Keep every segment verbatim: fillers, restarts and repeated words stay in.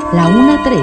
La una tres.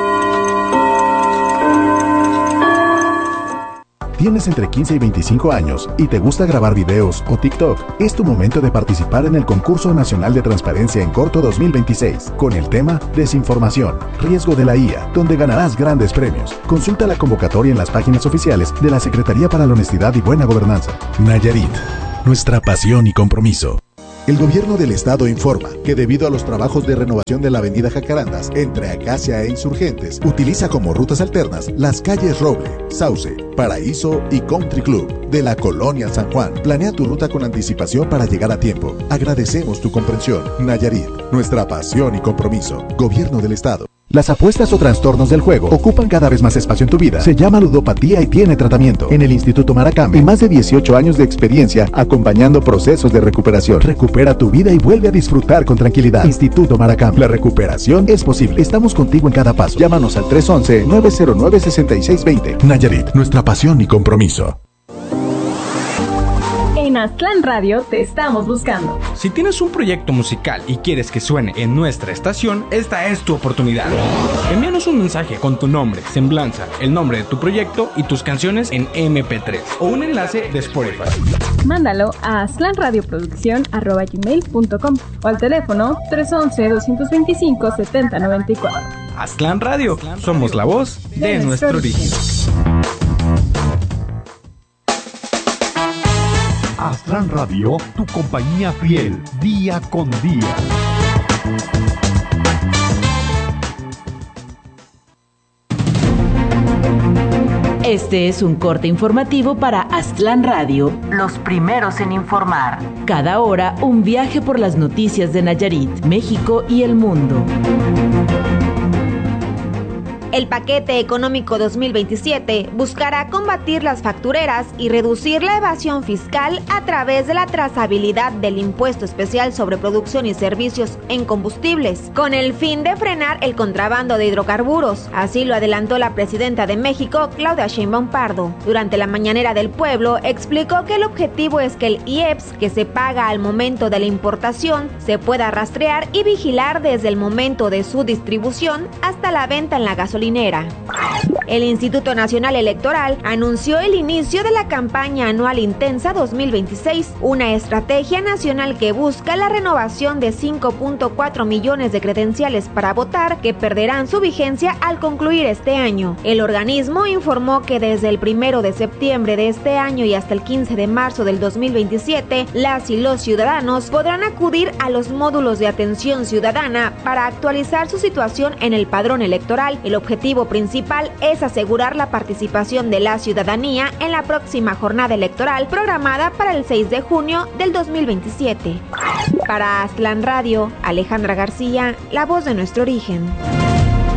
¿Tienes entre quince y veinticinco años y te gusta grabar videos o TikTok? Es tu momento de participar en el Concurso Nacional de Transparencia en Corto dos mil veintiséis, con el tema Desinformación, riesgo de la I A, donde ganarás grandes premios. Consulta la convocatoria en las páginas oficiales de la Secretaría para la Honestidad y Buena Gobernanza. Nayarit, nuestra pasión y compromiso. El gobierno del estado informa que debido a los trabajos de renovación de la avenida Jacarandas entre Acacia e Insurgentes, utiliza como rutas alternas las calles Roble, Sauce, Paraíso y Country Club de la Colonia San Juan. Planea tu ruta con anticipación para llegar a tiempo. Agradecemos tu comprensión. Nayarit, nuestra pasión y compromiso. Gobierno del estado. Las apuestas o trastornos del juego ocupan cada vez más espacio en tu vida. Se llama ludopatía y tiene tratamiento. En el Instituto Maracame, más de dieciocho años de experiencia acompañando procesos de recuperación. Recupera tu vida y vuelve a disfrutar con tranquilidad. Instituto Maracame. La recuperación es posible. Estamos contigo en cada paso. Llámanos al tres once, nueve cero nueve, seis seis dos cero. Nayarit, nuestra pasión y compromiso. En Aztlán Radio te estamos buscando. Si tienes un proyecto musical y quieres que suene en nuestra estación, esta es tu oportunidad. Envíanos un mensaje con tu nombre, semblanza, el nombre de tu proyecto y tus canciones en eme pe tres o un enlace de Spotify. Mándalo a aztlanradioproducción arroba gmail punto com o al teléfono tres once, doscientos veinticinco, setenta noventa y cuatro. Aztlán Radio, somos la voz de, de nuestro origen. Aztlán Radio, tu compañía fiel, día con día. Este es un corte informativo para Aztlán Radio, los primeros en informar. Cada hora, un viaje por las noticias de Nayarit, México y el mundo. El paquete económico dos mil veintisiete buscará combatir las factureras y reducir la evasión fiscal a través de la trazabilidad del impuesto especial sobre producción y servicios en combustibles, con el fin de frenar el contrabando de hidrocarburos. Así lo adelantó la presidenta de México, Claudia Sheinbaum Pardo. Durante la mañanera del pueblo, explicó que el objetivo es que el I E P S que se paga al momento de la importación se pueda rastrear y vigilar desde el momento de su distribución hasta la venta en la gasolinera. El Instituto Nacional Electoral anunció el inicio de la campaña anual intensa dos mil veintiséis, una estrategia nacional que busca la renovación de cinco punto cuatro millones de credenciales para votar que perderán su vigencia al concluir este año. El organismo informó que desde el primero de septiembre de este año y hasta el quince de marzo del dos mil veintisiete, las y los ciudadanos podrán acudir a los módulos de atención ciudadana para actualizar su situación en el padrón electoral. El objetivo principal es asegurar la participación de la ciudadanía en la próxima jornada electoral programada para el seis de junio del dos mil veintisiete. Para Aztlán Radio, Alejandra García, la voz de nuestro origen.